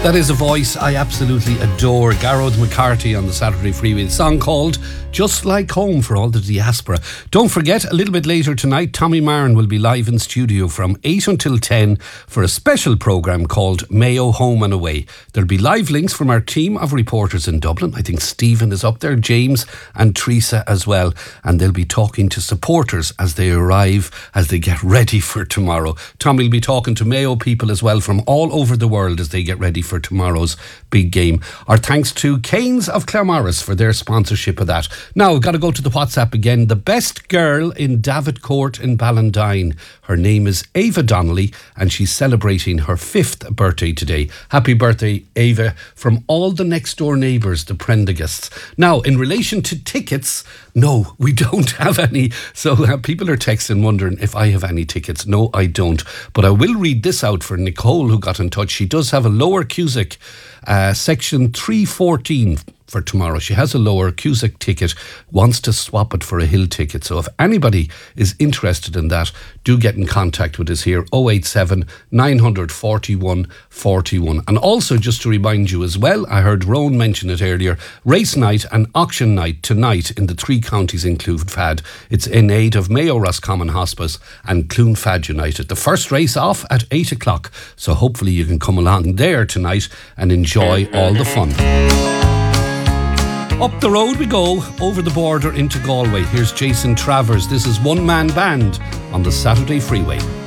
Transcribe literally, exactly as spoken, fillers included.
That is a voice I absolutely adore. Garrod McCarthy on the Saturday Freeway. The song called Just Like Home for all the diaspora. Don't forget, a little bit later tonight, Tommy Marin will be live in studio from eight until ten for a special programme called Mayo Home and Away. There'll be live links from our team of reporters in Dublin. I think Stephen is up there, James and Teresa as well. And they'll be talking to supporters as they arrive, as they get ready for tomorrow. Tommy will be talking to Mayo people as well from all over the world as they get ready for for tomorrow's big game. Our thanks to Canes of Claremorris for their sponsorship of that. Now, we've got to go to the WhatsApp again. The best girl in David Court in Ballandine. Her name is Ava Donnelly and she's celebrating her fifth birthday today. Happy birthday, Ava, from all the next door neighbours, the Prendergasts. Now, in relation to tickets, no, we don't have any. So uh, people are texting wondering if I have any tickets. No, I don't. But I will read this out for Nicole, who got in touch. She does have a Lower Cusack uh, section three fourteen for tomorrow. She has a Lower Cusack ticket, wants to swap it for a Hill ticket. So if anybody is interested in that, do get in contact with us here, oh eight seven, nine four one, four one. And also, just to remind you as well, I heard Rowan mention it earlier, race night and auction night tonight in the three counties in Clonfad. It's in aid of Mayo Roscommon Hospice and Clonfad United. The first race off at eight o'clock. So hopefully you can come along there tonight and enjoy all the fun. Up the road we go, over the border into Galway. Here's Jason Travers. This is One Man Band on the Saturday Freeway.